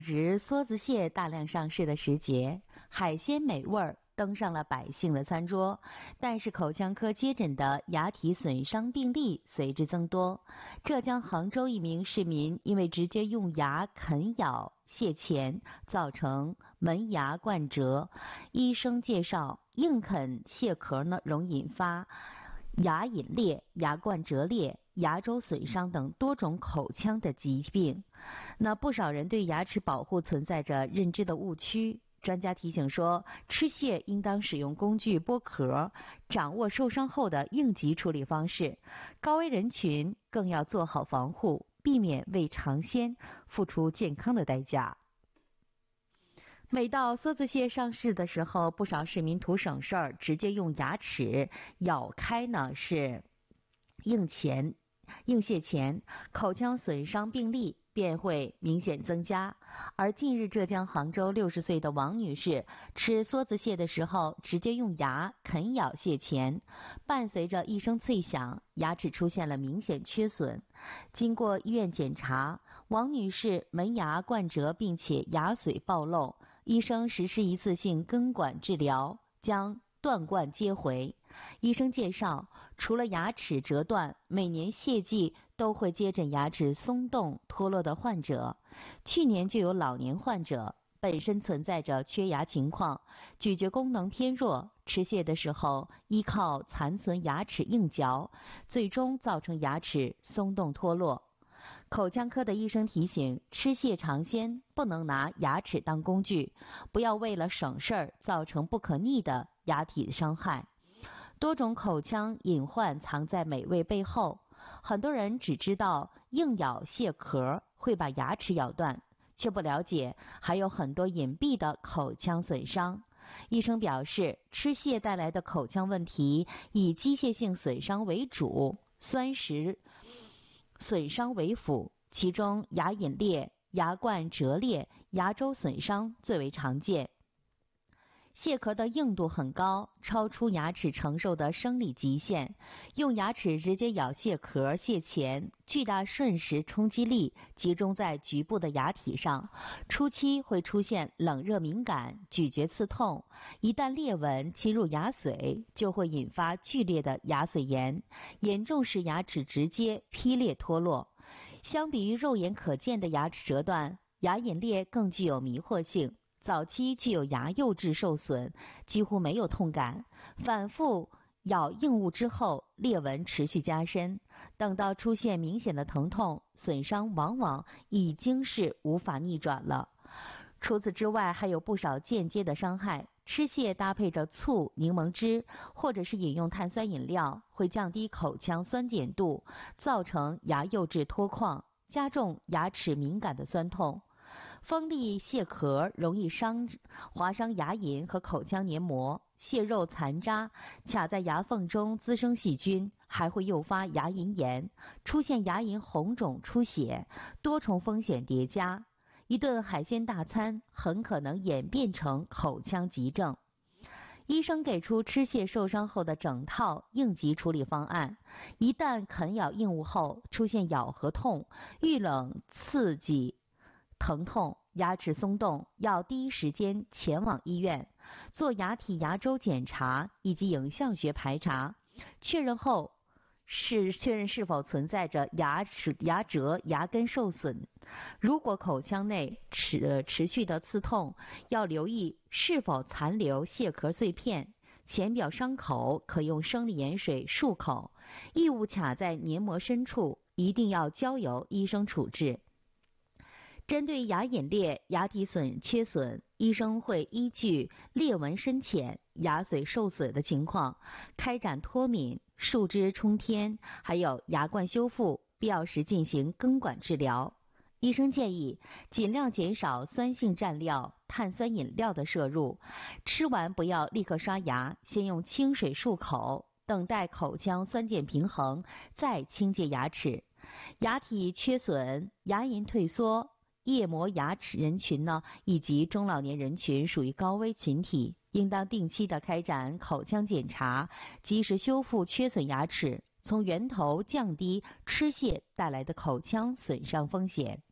值梭子蟹大量上市的时节，海鲜美味儿登上了百姓的餐桌，但是口腔科接诊的牙体损伤病例随之增多。浙江杭州一名市民因为直接用牙啃咬蟹钳，造成门牙冠折。医生介绍，硬啃蟹壳容易引发牙龈裂、牙冠折裂、牙周损伤等多种口腔的疾病。那不少人对牙齿保护存在着认知的误区。专家提醒说，吃蟹应当使用工具剥壳，掌握受伤后的应急处理方式。高危人群更要做好防护，避免为尝鲜付出健康的代价。每到梭子蟹上市的时候，不少市民图省事儿，直接用牙齿咬开是硬蟹钳，口腔损伤病例便会明显增加。而近日浙江杭州60岁的王女士吃梭子蟹的时候，直接用牙啃咬蟹钳，伴随着一声脆响，牙齿出现了明显缺损。经过医院检查，王女士门牙冠折并且牙髓暴露，医生实施一次性根管治疗，将断冠接回。医生介绍，除了牙齿折断，每年蟹季都会接诊牙齿松动脱落的患者。去年就有老年患者本身存在着缺牙情况，咀嚼功能偏弱，吃蟹的时候依靠残存牙齿硬嚼，最终造成牙齿松动脱落。口腔科的医生提醒，吃蟹尝鲜不能拿牙齿当工具，不要为了省事儿造成不可逆的牙体伤害。多种口腔隐患藏在美味背后，很多人只知道硬咬蟹壳会把牙齿咬断，却不了解还有很多隐蔽的口腔损伤。医生表示，吃蟹带来的口腔问题以机械性损伤为主，酸蚀损伤为辅，其中牙龈裂、牙冠折裂、牙周损伤最为常见。蟹壳的硬度很高，超出牙齿承受的生理极限，用牙齿直接咬蟹壳、蟹钳，巨大瞬时冲击力集中在局部的牙体上，初期会出现冷热敏感、咀嚼刺痛，一旦裂纹侵入牙髓，就会引发剧烈的牙髓炎，严重时牙齿直接劈裂脱落。相比于肉眼可见的牙齿折断，牙龈裂更具有迷惑性。早期具有牙釉质受损，几乎没有痛感，反复咬硬物之后，裂纹持续加深，等到出现明显的疼痛，损伤往往已经是无法逆转了。除此之外，还有不少间接的伤害。吃蟹搭配着醋、柠檬汁，或者是饮用碳酸饮料，会降低口腔酸碱度，造成牙釉质脱矿，加重牙齿敏感的酸痛。锋利蟹壳容易划伤牙龈和口腔黏膜，蟹肉残渣卡在牙缝中滋生细菌，还会诱发牙龈炎，出现牙龈红肿出血，多重风险叠加。一顿海鲜大餐很可能演变成口腔急症。医生给出吃蟹受伤后的整套应急处理方案，一旦啃咬硬物后出现咬合痛、遇冷刺激疼痛、牙齿松动，要第一时间前往医院做牙体牙周检查以及影像学排查，确认后确认是否存在着牙折、牙根受损。如果口腔内持续的刺痛，要留意是否残留蟹壳碎片。浅表伤口可用生理盐水漱口，异物卡在黏膜深处，一定要交由医生处置。针对牙龈裂、牙体缺损，医生会依据裂纹深浅、牙髓受损的情况，开展脱敏、树脂冲天，还有牙冠修复，必要时进行根管治疗。医生建议尽量减少酸性蘸料、碳酸饮料的摄入，吃完不要立刻刷牙，先用清水漱口，等待口腔酸碱平衡，再清洁牙齿。牙体缺损、牙龈退缩、叶膜牙齿人群以及中老年人群属于高危群体，应当定期的开展口腔检查，及时修复缺损牙齿，从源头降低吃蟹带来的口腔损伤风险。